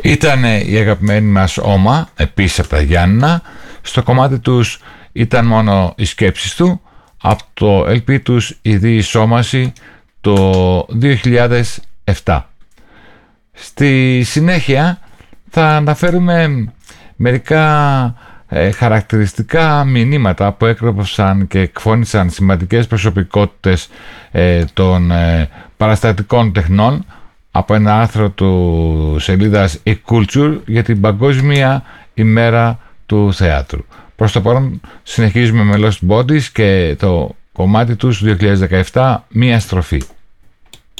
Ήταν η αγαπημένη μας Ώμα, επίσης από τα Γιάννηνα. Στο κομμάτι τους ήταν μόνο οι σκέψεις του, από το LP τους η διεισόμαση το 2007. Στη συνέχεια θα αναφέρουμε μερικά χαρακτηριστικά μηνύματα που έκρυψαν και εκφώνησαν σημαντικές προσωπικότητες των παραστατικών τεχνών από ένα άρθρο του σελίδας e-Culture για την Παγκόσμια ημέρα του θεάτρου. Προς το παρόν συνεχίζουμε με Lost Bodies και το κομμάτι τους 2017, μία στροφή.